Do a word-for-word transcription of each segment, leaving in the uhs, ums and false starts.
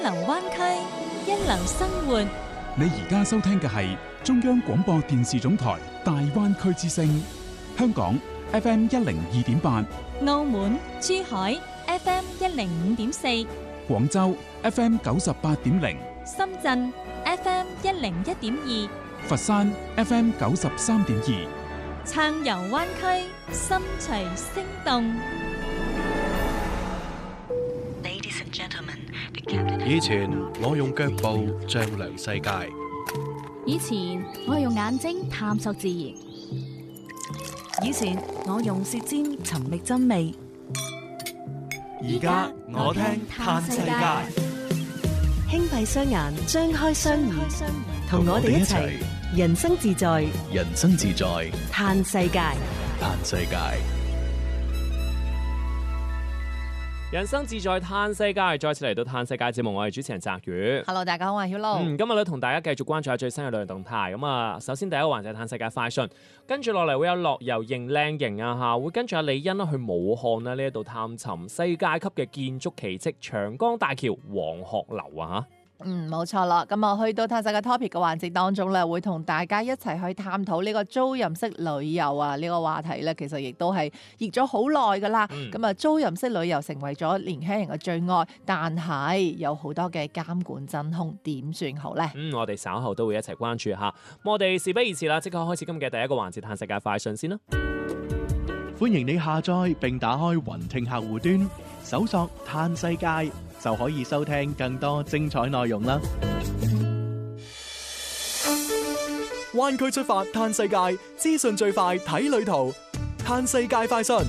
流灣區，一流生活。 你而家收聽嘅係中央廣播電視總台大灣區之聲，香港 F M 一零二點八， 澳門、珠海 F M 一零五點四， 廣州 F M 九十八點零， 深圳 F M 一零一點二， 佛山 F M 九十三點二。 暢遊灣區，心隨聲動。 以前我用腳步丈量世界， 以前我用眼睛探索自然， 以前我用舌尖尋覓真味， 而家我聽嘆世界。 輕閉雙眼，張開雙耳，同我哋一齊人生自在， 人生自在嘆世界， 嘆世界。 人生自在嘆世界，再次嚟到嘆世界節目，我係主持人澤宇。 Hello， 大家好，我係曉露。 嗯，今日咧同大家繼續關注下最新嘅旅遊動態。咁啊，首先第一個環節係嘆世界快訊，跟住落嚟會有樂遊型靚型啊嚇，會跟住阿李欣去武漢咧呢一度探尋世界級嘅建築奇蹟長江大橋黃鶴樓啊嚇。 嗯，冇錯啦。咁啊，去到嘆世界 topic 嘅環節當中咧，會同大家一齊去探討呢個租賃式旅遊啊呢個話題咧，其實亦都係熱咗好耐噶啦。咁啊、嗯，租賃式旅遊成為咗年輕人嘅最愛，但係有好多嘅監管真空，點算好呢？ 嗯，我哋稍後都會一齊關注下。我哋事不宜遲啦，即刻開始今日嘅第一個環節嘆世界快訊先啦。 歡迎你下載並打開雲聽客戶端，搜索嘆世界，就可以收聽更多精彩內容啦！ 灣區出發嘆世界，資訊最快睇旅途，嘆世界快訊。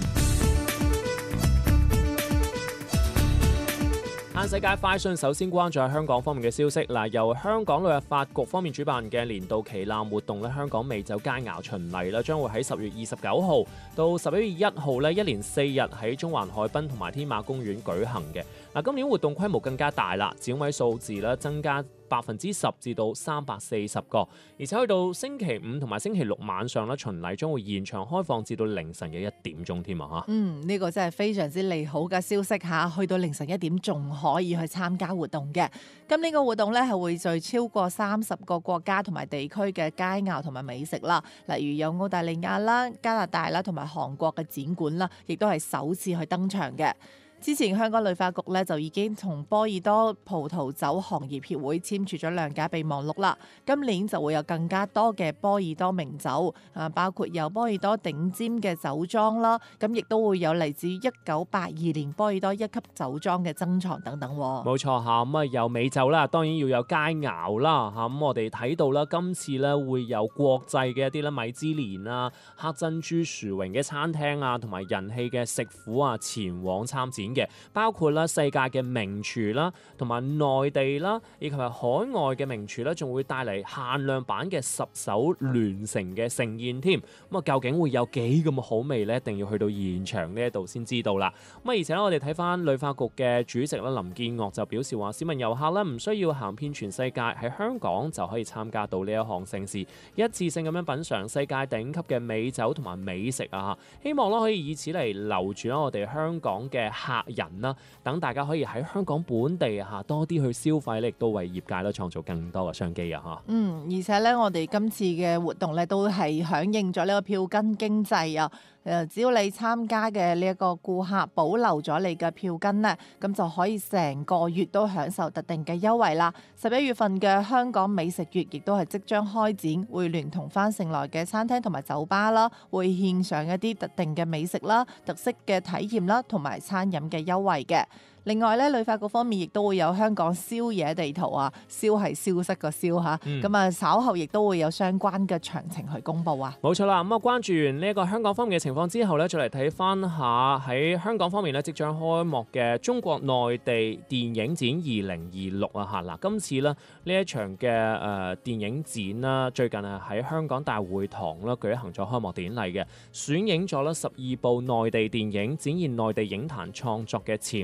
嘆世界快訊，首先關注下香港方面嘅消息。嗱，由香港旅遊發局方面主辦嘅年度旗艦活動咧，香港美酒佳肴巡禮啦，將會喺十月二十九號到十一月一號咧，一連四日喺中環海濱同埋天馬公園舉行嘅。嗱，今年活動規模更加大啦，展位數字咧增加百分之十至到三百四十個，而且去到星期五同埋星期六晚上咧，巡禮將會延長開放至到凌晨嘅一點鐘添啊！嚇， 嗯，呢、這個真係非常之利好嘅消息嚇，去到凌晨一點仲可以去參加活動嘅。咁呢個活動咧係匯聚超過三十個國家同埋地區嘅佳肴同埋美食啦，例如有澳大利亞啦、加拿大啦同埋韓國嘅展館啦，亦都係首次去登場嘅。之前香港旅發局咧就已經同波爾多葡萄酒行業協會簽署咗兩架備忘錄啦。今年就會有更加多嘅波爾多名酒啊，包括有波爾多頂尖嘅酒莊啦，咁亦都會有嚟自一九八二年波爾多一級酒莊嘅珍藏等等。 冇錯嚇，咁啊有美酒啦，當然要有佳肴啦嚇。咁我哋睇到啦，今次咧會有國際嘅一啲咧米芝蓮啊、黑珍珠殊榮嘅餐廳啊，同埋人氣嘅食府啊前往參展。包括啦世界嘅名廚啦，同埋內地啦，以及係海外嘅名廚啦，仲會帶嚟限量版嘅十手聯成嘅盛宴添。咁啊，究竟會有幾咁好味呢？一定要去到現場呢一度先知道啦。咁啊，而且咧，我哋睇翻旅發局嘅主席啦林建岳就表示話，市民遊客咧唔需要行遍全世界，喺香港就可以參加到呢一項盛事，一次性咁樣品嚐世界頂級嘅美酒同埋美食啊！希望咧可以以此嚟留住我哋香港嘅客人啦，等大家可以喺香港本地嚇多啲去消費咧，亦都為業界咧創造更多嘅商機啊！嚇， 嗯，而且咧，我哋今次嘅活動咧都係響應咗呢個票根經濟啊。誒，只要你參加嘅呢一個顧客保留咗你嘅票根咧，咁就可以成個月都享受特定嘅優惠啦。十一月份嘅香港美食月亦都係即將開展，會聯同翻盛來嘅餐廳同埋酒吧啦，會獻上一啲特定嘅美食啦、特色嘅體驗啦，同埋餐飲嘅優惠嘅。另外咧，旅發局方面亦都會有香港宵夜地圖啊，宵係消失個宵嚇，咁啊、嗯、稍後亦都會有相關嘅詳情去公布啊。 冇錯啦，咁啊關注完呢一個香港方面嘅情況之後咧，再嚟睇翻下喺香港方面咧即將開幕嘅中國內地電影展二零二六啊嚇嗱，今次咧呢一場嘅誒、呃、電影展啦，最近係喺香港大會堂啦舉行咗開幕典禮嘅，選影咗咧十二部內地電影，展現內地影壇創作嘅潛能。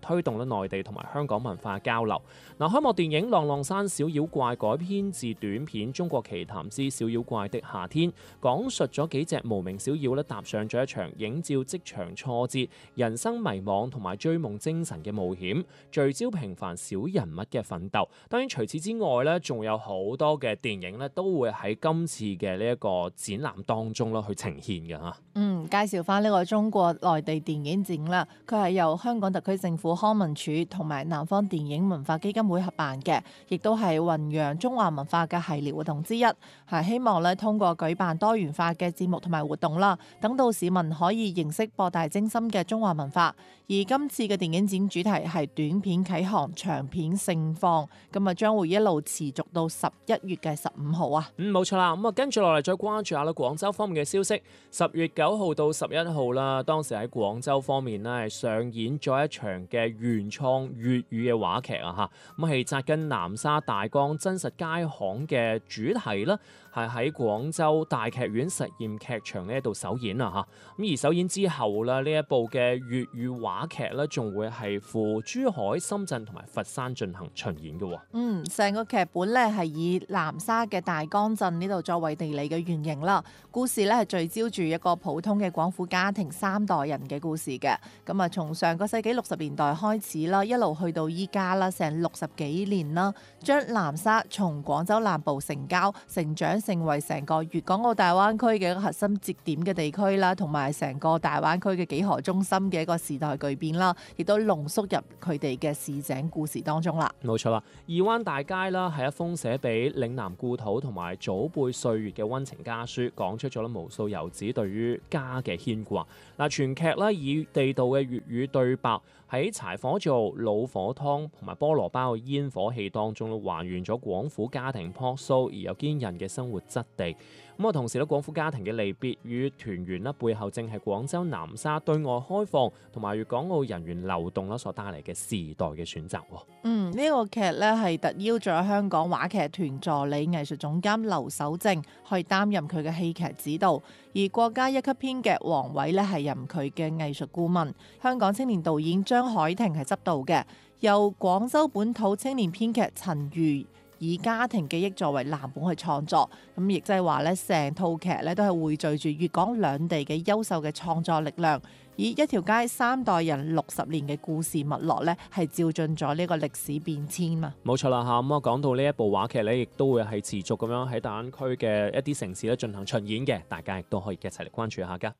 推動咧內地同埋香港文化交流。嗱，開幕電影《浪浪山小妖怪》改編自短片《中國奇談之小妖怪的夏天》，講述咗幾隻無名小妖咧踏上咗一場映照職場挫折、人生迷惘同埋追夢精神嘅冒險，聚焦平凡小人物嘅奮鬥。當然除此之外咧，仲有好多嘅電影咧都會喺今次嘅呢一個展覽當中啦去呈現嘅嚇。 嗯，介紹翻呢個中國內地電影展啦，佢係由香港特區政府康文署同埋南方電影文化基金會合辦嘅，亦都係弘揚中華文化嘅系列活動之一，係希望咧通過舉辦多元化嘅節目同埋活動啦，等到市民可以認識博大精深嘅中華文化。而今次嘅電影展主題係短片啟航，長片盛放，咁啊將會一路持續到十一月嘅十五號啊。 嗯，冇錯啦。咁啊，跟住落嚟再關注下啦，廣州方面嘅消息。十月九號到十一號啦，當時喺廣州方面呢係上演咗一場嘅原創粵語嘅話劇啊嚇，咁係紮根南沙大江真實街巷嘅主題啦，係喺廣州大劇院實驗劇場呢一度首演啊嚇。咁而首演之後啦，呢一部嘅粵語話劇咧，仲會係赴珠海、深圳同埋佛山進行巡演嘅。 嗯，成個劇本咧係以南沙嘅大江鎮呢度作為地理嘅原型啦。故事咧係聚焦住一個普通嘅廣府家庭三代人嘅故事嘅。咁啊，從上個世紀六十年代開始啦，一路去到依家啦，成六十幾年啦，將南沙從廣州南部城郊成長成為成個粵港澳大灣區嘅一個核心節點嘅地區啦，同埋成個大灣區嘅幾何中心嘅一個時代巨變啦，亦都濃縮入佢哋嘅市井故事當中啦。 冇錯啦，二灣大街啦係一封寫俾嶺南故土同埋祖輩歲月嘅溫情家書，講出咗無數遊子對於家嘅牽掛。嗱，全劇咧以地道嘅粵語對白喺柴火灶、老火湯同埋菠蘿包嘅煙火氣當中咧，還原咗廣府家庭樸素而又堅韌嘅生活質地。咁啊，同時咧，廣府家庭嘅離別與團圓啦，背後正係廣州南沙對外開放同埋粵港澳人員流動啦所帶嚟嘅時代嘅選擇。 嗯，呢、這個劇咧係特邀咗香港話劇團助理藝術總監劉守正去擔任佢嘅戲劇指導，而國家一級編劇王偉咧係任佢嘅藝術顧問，香港青年導演張海婷係執導嘅，由廣州本土青年編劇陳瑜以家庭記憶作為藍本去創作，咁亦即係話咧，成套劇咧都係匯聚住粵港兩地嘅優秀嘅創作力量，以一條街三代人六十年嘅故事脈絡咧，係照進咗呢個歷史變遷嘛。 冇錯啦嚇，咁啊講到呢一部話劇咧，亦都會係持續咁樣喺大灣區嘅一啲城市咧進行巡演嘅，大家亦都可以一齊嚟關注一下㗎。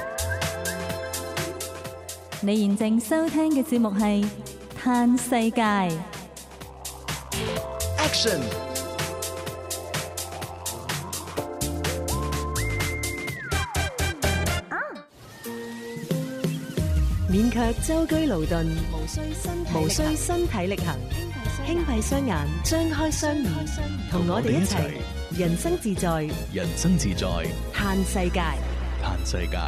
你現正收聽嘅節目係《嘆世界》。 Action！ 勉強舟車勞頓， 無需身體無需身體力行，輕閉雙眼，張開雙耳，同我哋一齊人生自在， 人生自在， 嘆世界。 嘆世界。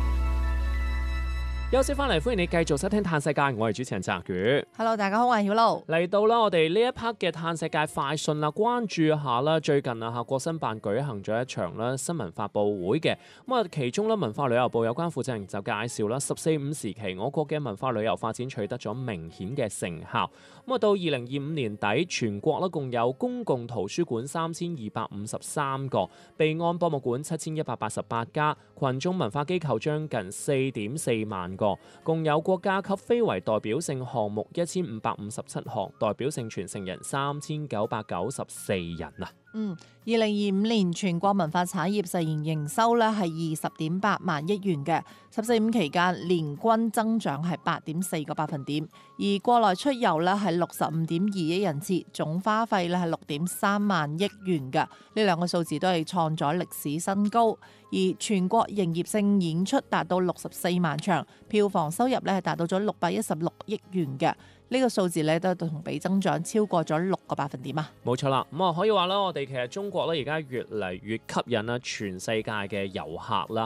休息翻嚟，歡迎你繼續收聽《嘆世界》，我係主持人澤宇。 Hello， 大家好，我係曉露。 嚟到啦，我哋呢一 part 嘅《嘆世界》快訊啦，關注一下啦。最近啊，嚇國新辦舉行咗一場啦新聞發佈會嘅，咁啊，其中咧文化旅遊部有關負責人就介紹啦，十四五時期我國嘅文化旅遊發展取得咗明顯嘅成效。咁啊，到二零二五年底，全國咧共有公共圖書館三千二百五十三個，備案博物館七千一百八十八家，群眾文化機構將近四點四萬個。共有國家級非遺代表性項目一千五百五十七項，代表性傳承人三千九百九十四人啊！ 嗯，二零二五年全國文化產業實現營收咧係二十點八萬億元嘅，十四五期間年均增長係八點四個百分點，而國內出遊咧係六十五點二億人次，總花費咧係六點三萬億元嘅，呢兩個數字都係創咗歷史新高。而全國營業性演出達到六十四萬場，票房收入咧係達到咗六百一十六億元嘅。呢個數字咧都同比增長超過咗六個百分點啊！ 冇錯啦，咁啊可以話啦，我哋其實中國咧而家越嚟越吸引啦全世界嘅遊客啦嚇。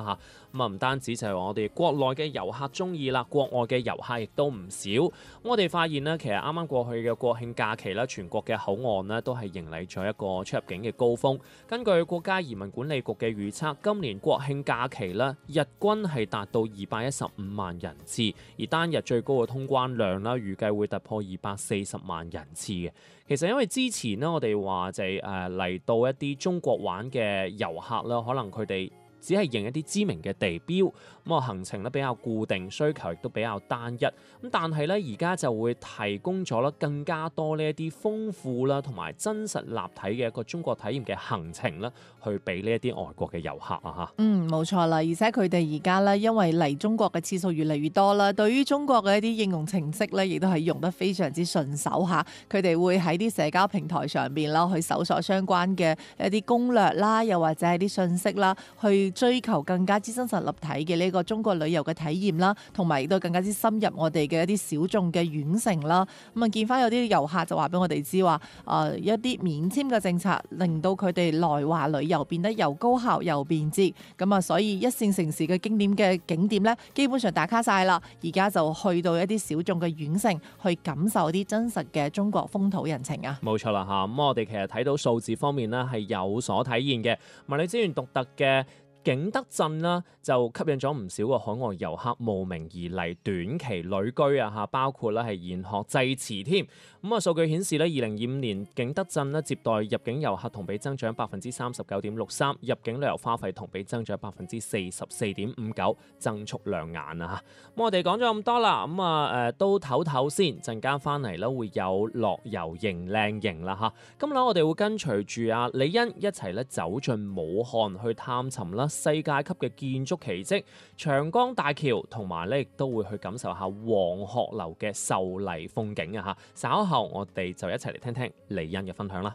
咁啊唔單止就係我哋國內嘅遊客中意啦，國外嘅遊客亦都唔少。我哋發現呢，其實啱啱過去嘅國慶假期咧，全國嘅口岸呢都係迎嚟咗一個出入境嘅高峰。根據國家移民管理局嘅預測，今年國慶假期咧，日均係達到二百一十五萬人次，而單日最高嘅通關量啦，預計會突破二百四十萬人次嘅。其實因為之前呢，我哋話就係誒嚟到一啲中國玩嘅遊客啦，可能佢哋只係認一啲知名嘅地標，咁啊行程咧比較固定，需求亦都比較單一。咁但係咧而家就會提供咗啦更加多呢一啲豐富啦同埋真實立體嘅一個中國體驗嘅行程啦，去俾呢一啲外國嘅遊客啊嚇。 嗯，冇錯啦，而且佢哋而家咧因為嚟中國嘅次數越嚟越多啦，對於中國嘅一啲應用程式咧，亦都係用得非常之順手嚇。佢哋會喺啲社交平台上邊啦，去搜索相關嘅一啲攻略啦，又或者係啲信息啦，去追求更加之真實立體嘅呢個中國旅遊嘅體驗啦，同埋亦都更加之深入我哋嘅一啲小眾嘅縣城啦。咁啊，見翻有啲遊客就話俾我哋知話，誒一啲免簽嘅政策令到佢哋來華旅遊變得又高效又便捷。咁啊，所以一線城市嘅經典嘅景點咧，基本上打卡晒啦。而家就去到一啲小眾嘅縣城，去感受啲真實嘅中國風土人情啊。 冇錯啦嚇，咁我哋其實睇到數字方面呢係有所體現嘅，物理資源獨特嘅景德鎮啦，就吸引咗唔少嘅海外遊客慕名而嚟短期旅居啊嚇，包括咧係研學濟慈添。咁啊，數據顯示咧，二零二五年景德鎮咧接待入境遊客同比增長百分之三十九點六三，入境旅遊花費同比增長百分之四十四點五九，增速亮眼啊嚇。咁我哋講咗咁多啦，咁啊誒都唞唞先，陣間翻嚟咧會有樂遊迎靚營啦嚇。今日我哋會跟隨住阿李欣一齊咧走進武漢去探尋啦世界級嘅建築奇蹟長江大橋，同埋咧亦都會去感受下黃鶴樓嘅秀麗風景啊嚇。稍後我哋就一齊嚟聽聽李欣嘅分享啦。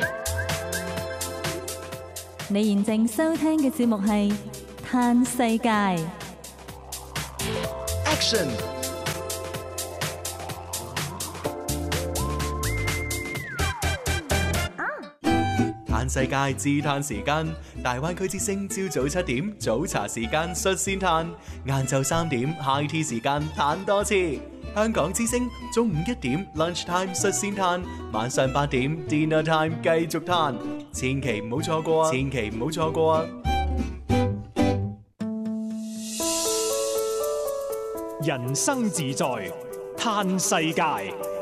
你現正收聽嘅節目係《嘆世界》。 Action！嘆世界自嘆時間，大灣區之聲朝早七點早茶時間率先嘆，晏晝三點 high tea 時間嘆多次。香港之聲中午一點 lunch time 率先嘆，晚上八點 dinner time 繼續嘆，千祈唔好錯過啊！千祈唔好錯過啊！ 人生自在嘆世界。